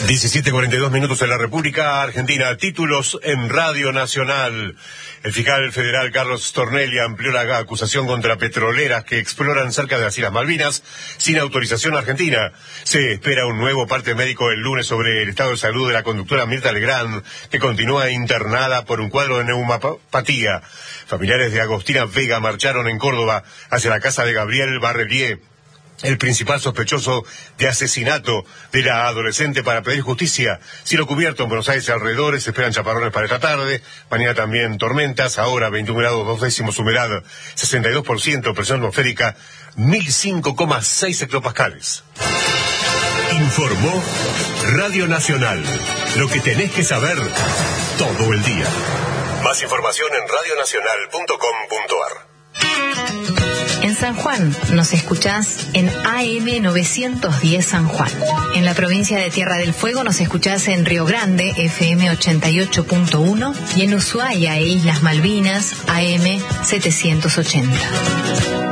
17:42 en la República Argentina. Títulos en Radio Nacional. El fiscal federal Carlos Stornelli amplió la acusación contra petroleras que exploran cerca de las Islas Malvinas sin autorización argentina. Se espera un nuevo parte médico el lunes sobre el estado de salud de la conductora Mirta Legrand, que continúa internada por un cuadro de neumopatía. Familiares de Agostina Vega marcharon en Córdoba hacia la casa de Gabriel Barrelier, el principal sospechoso de asesinato de la adolescente, para pedir justicia. Cielo cubierto en Buenos Aires y alrededores, se esperan chaparrones para esta tarde. Mañana también tormentas. Ahora 21 grados 2 décimos, humedad 62%, presión atmosférica 1005,6 hectopascales. Informó Radio Nacional. Lo que tenés que saber todo el día. Más información en radionacional.com.ar. En San Juan nos escuchás en AM 910 San Juan. En la provincia de Tierra del Fuego nos escuchás en Río Grande, FM 88.1, y en Ushuaia e Islas Malvinas, AM 780.